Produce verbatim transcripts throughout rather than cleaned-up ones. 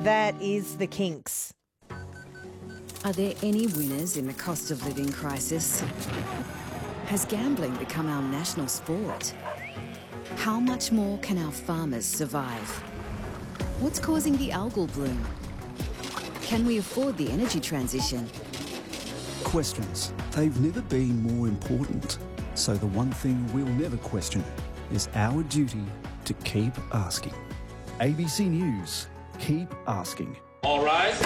that is the Kinks. Are there any winners in the cost of living crisis? Has gambling become our national sport? How much more can our farmers survive? What's causing the algal bloom? Can we afford the energy transition? Questions. They've never been more important. So the one thing we'll never question is our duty to keep asking. A B C News. Keep asking. All rise.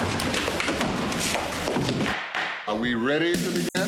Are we ready to begin?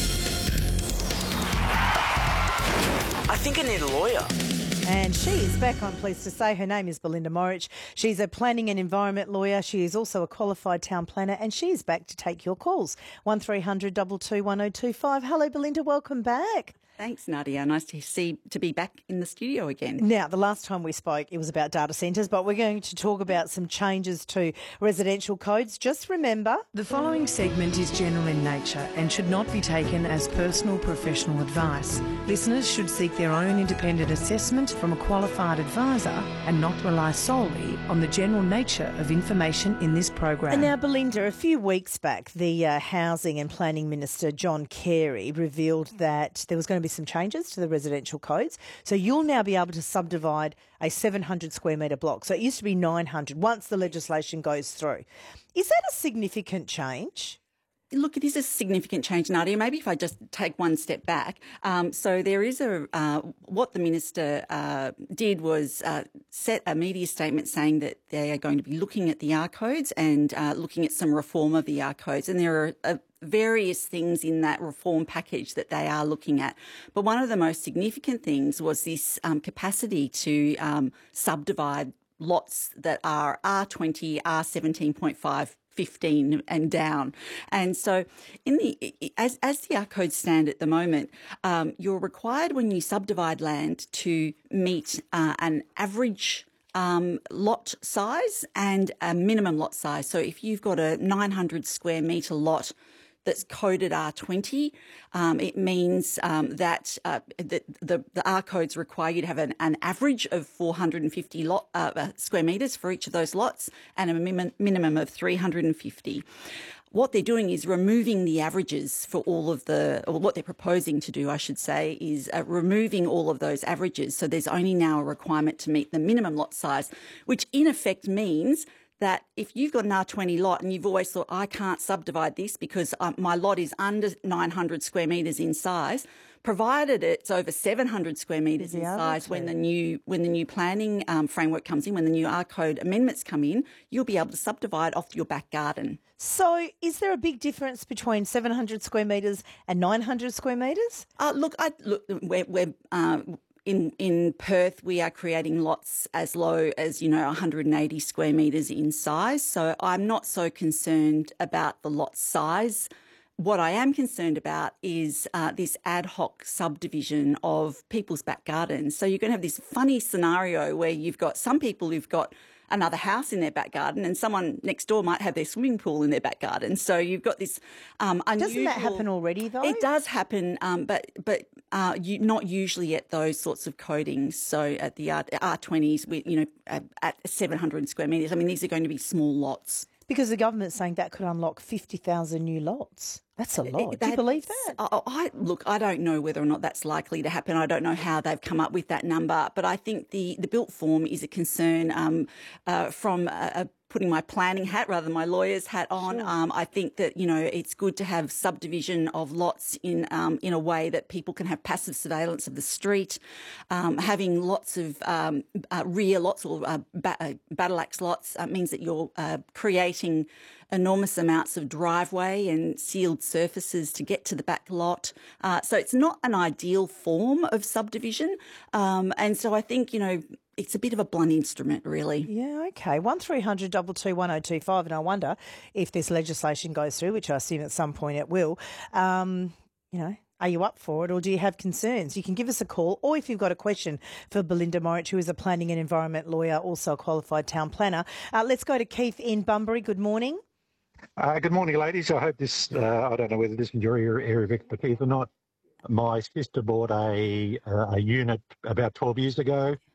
I think I need a lawyer. And she is back, I'm pleased to say. Her name is Belinda Morich. She's a planning and environment lawyer. She is also a qualified town planner, and she is back to take your calls. one three hundred two two one oh two five. Hello, Belinda. Welcome back. Thanks, Nadia. Nice to see to be back in the studio again. Now, the last time we spoke, it was about data centres, but we're going to talk about some changes to residential codes. Just remember... The following segment is general in nature and should not be taken as personal professional advice. Listeners should seek their own independent assessment from a qualified advisor and not rely solely on the general nature of information in this program. And now, Belinda, a few weeks back, the uh, Housing and Planning Minister, John Carey, revealed that there was going to be some changes to the residential codes. So you'll now be able to subdivide a seven hundred square metre block. So it used to be nine hundred once the legislation goes through. Is that a significant change? Look, it is a significant change, Nadia. Maybe if I just take one step back. Um, so there is a, uh, what the minister uh, did was uh, set a media statement saying that they are going to be looking at the R codes and uh, looking at some reform of the R codes. And there are uh, various things in that reform package that they are looking at. But one of the most significant things was this um, capacity to um, subdivide lots that are R twenty, R seventeen point five, fifteen and down. And so in the as as the R codes stand at the moment, um, you're required when you subdivide land to meet uh, an average um, lot size and a minimum lot size. So if you've got a nine hundred square metre lot that's coded R twenty, um, it means um, that uh, the, the, the R codes require you to have an, an average of four hundred fifty lot, uh, square metres for each of those lots and a min- minimum of three hundred fifty. What they're doing is removing the averages for all of the, or what they're proposing to do, I should say, is uh, removing all of those averages. So there's only now a requirement to meet the minimum lot size, which in effect means that if you've got an R twenty lot and you've always thought, I can't subdivide this because um, my lot is under nine hundred square metres in size, provided it's over seven hundred square metres in size when the new when the new planning um, framework comes in, when the new R code amendments come in, you'll be able to subdivide off your back garden. So is there a big difference between seven hundred square metres and nine hundred square metres? Uh, look, I, look, we're... we're uh, In in Perth, we are creating lots as low as, you know, one hundred eighty square metres in size. So I'm not so concerned about the lot size. What I am concerned about is uh, this ad hoc subdivision of people's back gardens. So you're going to have this funny scenario where you've got some people who've got another house in their back garden and someone next door might have their swimming pool in their back garden. So you've got this um, unusual... Doesn't that happen already, though? It does happen, um, but but uh, you, not usually at those sorts of codings. So at the R twenties, we, you know, at, at seven hundred square metres. I mean, these are going to be small lots. Because the government's saying that could unlock fifty thousand new lots. That's a lot. That, Do you believe that? I, I, look, I don't know whether or not that's likely to happen. I don't know how they've come up with that number. But I think the, the built form is a concern um, uh, from a, a putting my planning hat rather than my lawyer's hat on. Sure. Um, I think that, you know, it's good to have subdivision of lots in um, in a way that people can have passive surveillance of the street. Um, having lots of um, uh, rear lots or uh, ba- uh, battle axe lots uh, means that you're uh, creating enormous amounts of driveway and sealed surfaces to get to the back lot. Uh, so it's not an ideal form of subdivision. Um, and so I think, you know, it's a bit of a blunt instrument, really. Yeah, okay. one three hundred two two one oh two five, and I wonder if this legislation goes through, which I assume at some point it will, um, you know, are you up for it or do you have concerns? You can give us a call, or if you've got a question for Belinda Morich, who is a planning and environment lawyer, also a qualified town planner. Uh, let's go to Keith in Bunbury. Good morning. Uh, good morning, ladies. I hope this, uh, I don't know whether this is your area of expertise or not. My sister bought a, uh, a unit about twelve years ago.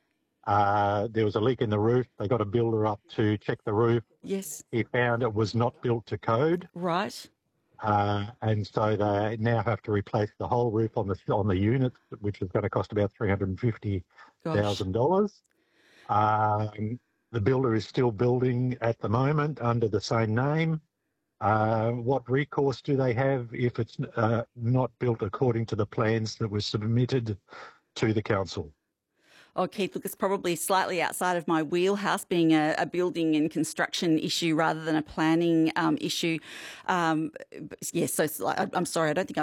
Uh, there was a leak in the roof. They got a builder up to check the roof. Yes. He found it was not built to code. Right. Uh, and so they now have to replace the whole roof on the on the units, which is going to cost about three hundred and fifty thousand dollars. Um, the builder is still building at the moment under the same name. Uh, what recourse do they have if it's uh, not built according to the plans that were submitted to the council? Oh, Keith, look, it's probably slightly outside of my wheelhouse, being a, a building and construction issue rather than a planning um, issue. Um, yes, so I'm sorry, I don't think